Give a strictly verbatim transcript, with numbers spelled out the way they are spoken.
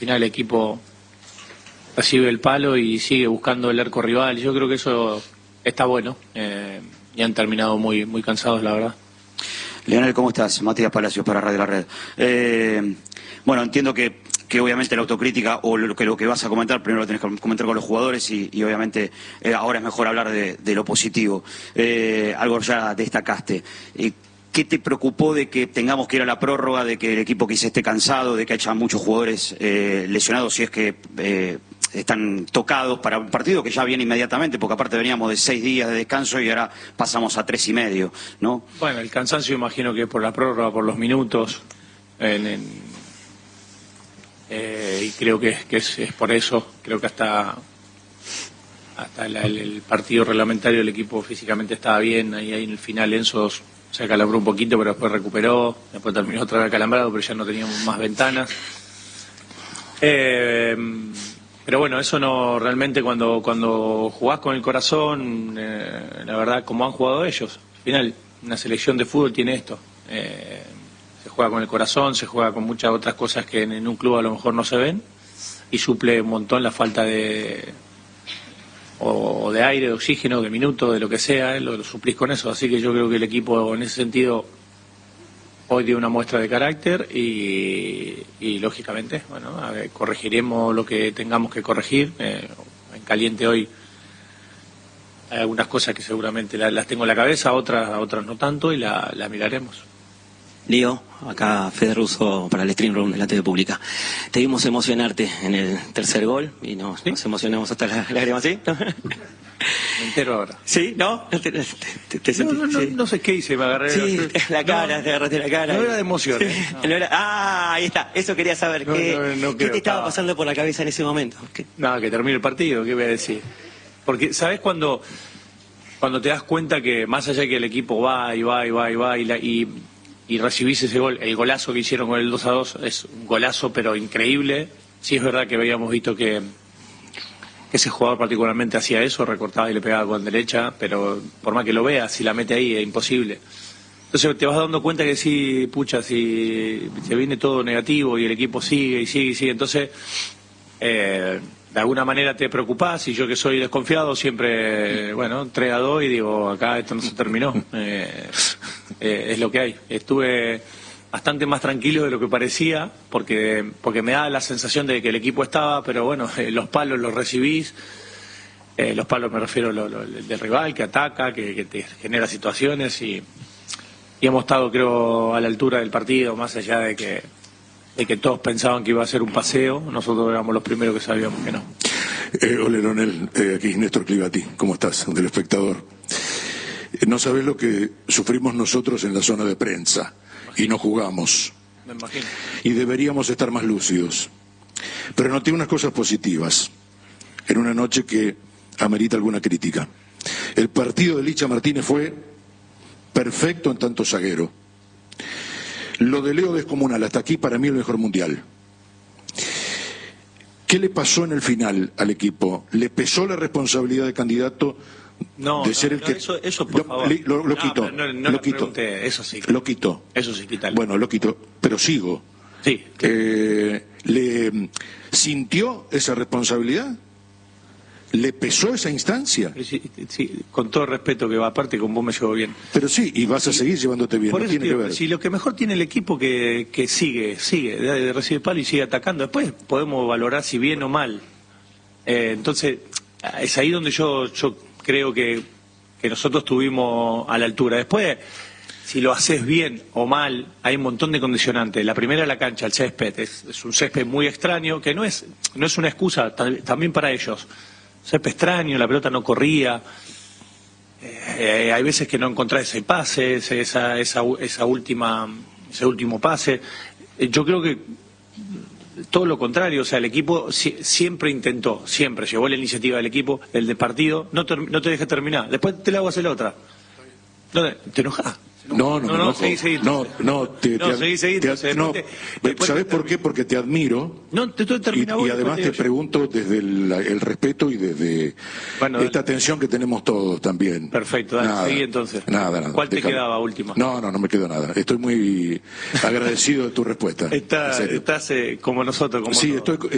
final el equipo recibe el palo y sigue buscando el arco rival. Yo creo que eso está bueno, eh, y han terminado muy, muy cansados, la verdad. Leonel, ¿cómo estás? Matías Palacios para Radio La Red. Eh, bueno, entiendo que, que obviamente la autocrítica o lo que, lo que vas a comentar, primero lo tenés que comentar con los jugadores y, y obviamente eh, ahora es mejor hablar de, de lo positivo. Eh, algo ya destacaste. Eh, ¿Qué te preocupó de que tengamos que ir a la prórroga, de que el equipo quizá esté cansado, de que haya muchos jugadores eh, lesionados, si es que eh, están tocados para un partido que ya viene inmediatamente, porque aparte veníamos de seis días de descanso y ahora pasamos a tres y medio, ¿no? Bueno, el cansancio imagino que es por la prórroga, por los minutos, en, en, eh, y creo que, que es, es por eso. Creo que hasta hasta la, el, el partido reglamentario el equipo físicamente estaba bien, ahí, ahí en el final Enzo se acalambró un poquito, pero después recuperó, después terminó otra vez acalambrado, pero ya no teníamos más ventanas. Eh, pero bueno, eso no, realmente cuando cuando jugás con el corazón, eh, la verdad, como han jugado ellos, al final una selección de fútbol tiene esto, eh, se juega con el corazón, se juega con muchas otras cosas que en, en un club a lo mejor no se ven, y suple un montón la falta de... o de aire, de oxígeno, de minuto, de lo que sea, eh, lo, lo suplís con eso. Así que yo creo que el equipo en ese sentido hoy dio una muestra de carácter y, y lógicamente, bueno, a ver, corregiremos lo que tengamos que corregir. Eh, en caliente hoy hay algunas cosas que seguramente la, las tengo en la cabeza, otras otras no tanto, y la, la miraremos. Lío, acá Fede Russo para el Stream Room de la T V Pública. Te vimos emocionarte en el tercer gol y nos, ¿sí? nos emocionamos hasta las lágrimas, ¿sí? ¿No? Me entero ahora. ¿Sí? ¿No? ¿Te, te, te, te no, no, no, ¿sí? no sé qué hice, me agarré sí, la, la cara, no, te agarraste la cara. No era de emoción. Sí, ¿eh? No. No era, ah, ahí está, eso quería saber. No, ¿Qué, no, no ¿qué creo, te estaba estaba... pasando por la cabeza en ese momento? ¿Qué? Nada, que termine el partido, ¿qué voy a decir? Porque, ¿sabes cuando, cuando te das cuenta que más allá de que el equipo va y va y va y va y... La, y y recibís ese gol, el golazo que hicieron con el dos a dos es un golazo pero increíble. Sí es verdad que habíamos visto que, que ese jugador particularmente hacía eso, recortaba y le pegaba con derecha, pero por más que lo veas, si la mete ahí es imposible. Entonces te vas dando cuenta que sí, pucha, si se viene todo negativo y el equipo sigue y sigue y sigue, entonces eh, de alguna manera te preocupás, y yo que soy desconfiado siempre, bueno, tres a dos y digo, acá esto no se terminó. Eh, Eh, es lo que hay. Estuve bastante más tranquilo de lo que parecía, porque porque me da la sensación de que el equipo estaba, pero bueno, eh, los palos los recibís, eh, los palos me refiero a lo, lo, del rival que ataca, que, que te genera situaciones, y, y hemos estado, creo, a la altura del partido, más allá de que de que todos pensaban que iba a ser un paseo, nosotros éramos los primeros que sabíamos que no. Eh, hola, Leonel, eh, aquí Néstor Clivati, ¿cómo estás? Del Espectador. No sabés lo que sufrimos nosotros en la zona de prensa y no jugamos. Me imagino. Y deberíamos estar más lúcidos. Pero noté unas cosas positivas en una noche que amerita alguna crítica. El partido de Licha Martínez fue perfecto en tanto zaguero. Lo de Leo descomunal, hasta aquí para mí el mejor mundial. ¿Qué le pasó en el final al equipo? ¿Le pesó la responsabilidad de candidato? No, de ser no, el no, que eso, eso por lo, favor. Lo, lo no, quito, no, no lo quito, eso sí. lo quito. Eso sí, quítalo. Bueno, lo quito, pero sigo. Sí. Eh, ¿Le sintió esa responsabilidad? ¿Le pesó esa instancia? Sí, sí, con todo respeto que va aparte, con vos me llevo bien. Pero sí, y vas a seguir llevándote bien, Por no eso tiene digo, que ver. Si lo que mejor tiene el equipo que, que sigue, sigue, de, de recibe palo y sigue atacando, después podemos valorar si bien o mal. Eh, entonces, es ahí donde yo, yo creo que, que nosotros estuvimos a la altura. Después, si lo haces bien o mal, hay un montón de condicionantes. La primera, la cancha, el césped, es, es un césped muy extraño, que no es, no es una excusa también para ellos. Césped extraño, la pelota no corría, eh, hay veces que no encontrás ese pase, ese, esa, esa, esa última, ese último pase. Eh, yo creo que todo lo contrario, o sea, el equipo si, siempre intentó, siempre llevó la iniciativa del equipo, el de partido, no te, no te dejes terminar, después te la hago hacer la otra. ¿No, ¿Te enojas? No, no, no, no, seguí, seguí, no, no, te, no, te, seguí, seguí, te, entonces, no, te, después ¿sabés te por qué? Porque te admiro. No, te estoy terminando. Y, y además te, te pregunto desde el, el respeto y desde bueno, esta atención que tenemos todos también. Perfecto, dale, nada, seguí entonces. Nada, nada. ¿Cuál te déjame. quedaba última? No, no, no me quedó nada. Estoy muy agradecido de tu respuesta. Está, estás eh, como nosotros, como Sí, todos. estoy